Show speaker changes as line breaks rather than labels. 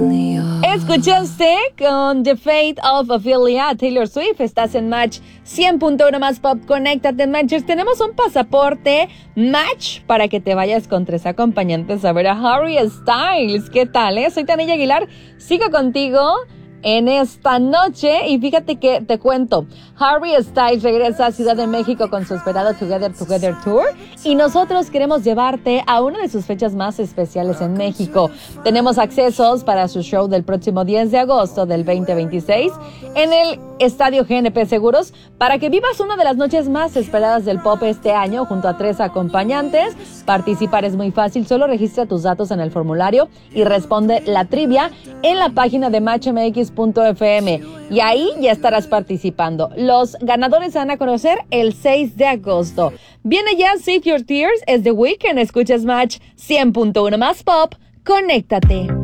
Escuchaste con The Fate of Ophelia, Taylor Swift. Estás en Match 100.1 más pop. Conéctate, Matchers. Tenemos un pasaporte Match para que te vayas con 3 acompañantes a ver a Harry Styles. ¿Qué tal, Soy Tania Aguilar. Sigo contigo en esta noche y fíjate que te cuento, Harry Styles regresa a Ciudad de México con su esperado Together Tour y nosotros queremos llevarte a una de sus fechas más especiales en México. Tenemos accesos para su show del próximo 10 de agosto del 2026 en el Estadio GNP Seguros para que vivas una de las noches más esperadas del pop este año junto a 3 acompañantes. Participar es muy fácil, solo registra tus datos en el formulario y responde la trivia en la página de matchmx.fm y ahí ya estarás participando. Los ganadores se van a conocer el 6 de agosto. Viene ya Save Your Tears, es The Weeknd. Escuchas Match 100.1 más pop. Conéctate.